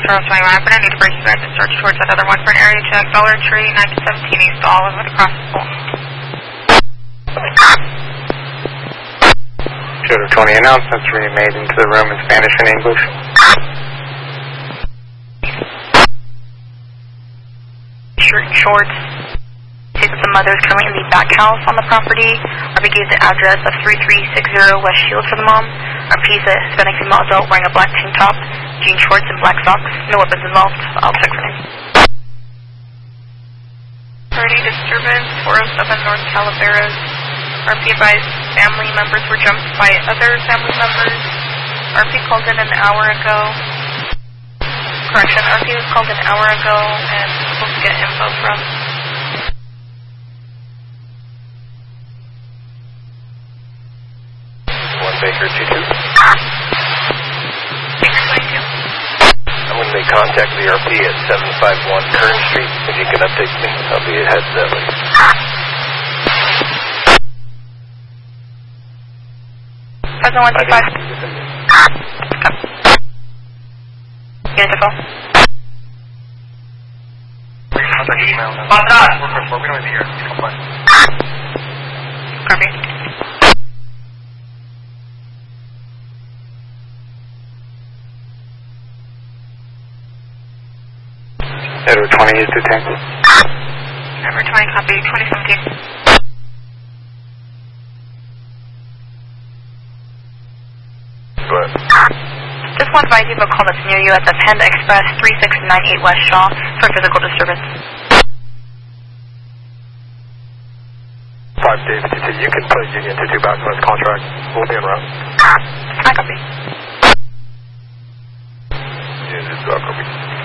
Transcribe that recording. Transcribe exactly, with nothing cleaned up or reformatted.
Charles twenty-one, I'm going to need to bring you guys in search towards that other one for an area check. Dollar Tree, nineteen seventeen East Olive with a cross Fulton. Shooter twenty, announcements remade into the room in Spanish and English. Shirt and shorts. States that the mother is currently in the back house on the property. R P gave the address of three three six zero West Shield for the mom. R P is a Hispanic female adult wearing a black tank top, jean shorts, and black socks. No weapons involved. I'll check for name. Party disturbance, four oh seven North Calaveras. R P advised family members were jumped by other family members. R P called in an hour ago. Correction, R P was called an hour ago and supposed to get info from. One Baker two two. Baker twenty-two. I'm going to make contact with the R P at seven five one Kern Street. If you can update me, I'll be ahead of that way. seven one two five. Unit to call. Contact email. We don't need to hear. Copy. Edward twenty, two ten. Edward twenty, copy, twenty seventeen. What? Just want to advise you of a call that's near you at the Panda Express three six nine eight West Shaw for physical disturbance. five David two two, you can put Union two two back on his contract. We'll be en route. I copy. Union two two, copy.